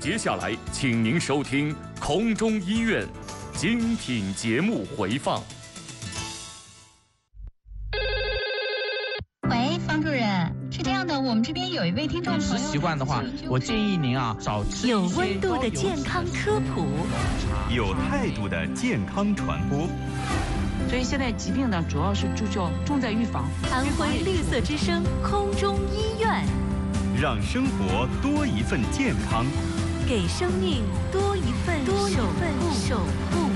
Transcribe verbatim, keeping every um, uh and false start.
接下来，请您收听空中医院精品节目回放。 喂，方主任，是这样的，我们这边有一位听众朋友， 饮食习惯的话，我建议您啊少吃有温度的健康科普， 有态度的健康传播。 所以现在疾病呢，主要是注重重在预防。 安徽绿色之声空中医院， 让生活多一份健康， 给生命多一份多一份守护。